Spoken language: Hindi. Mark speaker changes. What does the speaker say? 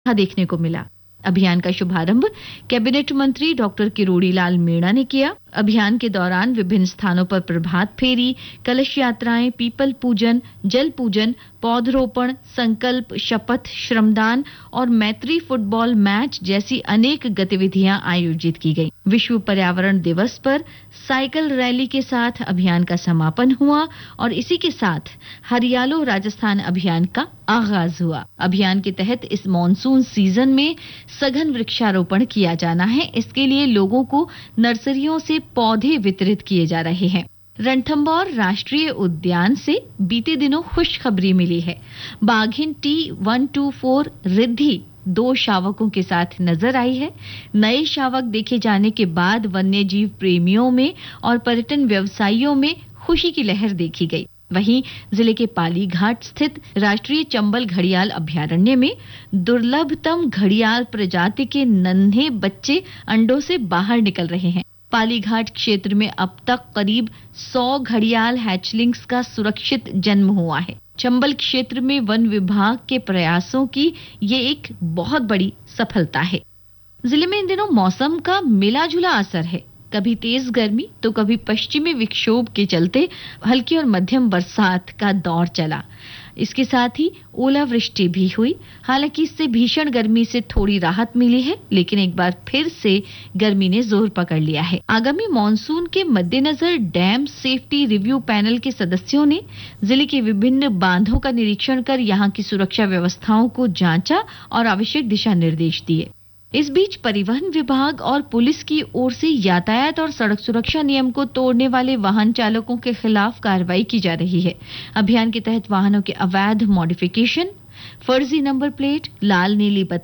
Speaker 1: देखने को मिला। अभियान का शुभारंभ कैबिनेट मंत्री डॉक्टर किरोड़ी लाल मीणा ने किया। अभियान के दौरान विभिन्न स्थानों पर प्रभात फेरी, कलश यात्राएं, पीपल पूजन, जल पूजन, पौधरोपण, संकल्प, शपथ, श्रमदान और मैत्री फुटबॉल मैच जैसी अनेक गतिविधियां आयोजित की गई। विश्व पर्यावरण दिवस पर साइकिल रैली के साथ अभियान का समापन हुआ और इसी के साथ हरियालो राजस्थान अभियान का आगाज हुआ। अभियान के तहत इस मॉनसून सीजन में सघन वृक्षारोपण किया जाना है। इसके लिए लोगों को नर्सरियों से पौधे वितरित किए जा रहे हैं। रणथंभौर राष्ट्रीय उद्यान से बीते दिनों खुशखबरी मिली है। बाघिन T124 रिद्धि 2 शावकों के साथ नजर आई है। नए शावक देखे जाने के बाद वन्य जीव प्रेमियों में और पर्यटन व्यवसायियों में खुशी की लहर देखी गई। वहीं जिले के पालीघाट स्थित राष्ट्रीय चंबल घड़ियाल अभयारण्य में दुर्लभतम घड़ियाल प्रजाति के नन्हे बच्चे अंडों से बाहर निकल रहे हैं। पालीघाट क्षेत्र में अब तक करीब 100 घड़ियाल हैचलिंग्स का सुरक्षित जन्म हुआ है। चंबल क्षेत्र में वन विभाग के प्रयासों की ये एक बहुत बड़ी सफलता है। जिले में इन दिनों मौसम का मिला-जुला असर है। कभी तेज गर्मी तो कभी पश्चिमी विक्षोभ के चलते हल्की और मध्यम बरसात का दौर चला। इसके साथ ही ओलावृष्टि भी हुई। हालांकि इससे भीषण गर्मी से थोड़ी राहत मिली है, लेकिन एक बार फिर से गर्मी ने जोर पकड़ लिया है। आगामी मॉनसून के मद्देनजर डैम सेफ्टी रिव्यू पैनल के सदस्यों ने जिले के विभिन्न बांधों का निरीक्षण कर यहां की सुरक्षा व्यवस्थाओं को जांचा और आवश्यक दिशा निर्देश दिए। इस बीच परिवहन विभाग और पुलिस की ओर से यातायात और सड़क सुरक्षा नियम को तोड़ने वाले वाहन चालकों के खिलाफ कार्रवाई की जा रही है। अभियान के तहत वाहनों के अवैध मॉडिफिकेशन, फर्जी नंबर प्लेट, लाल नीली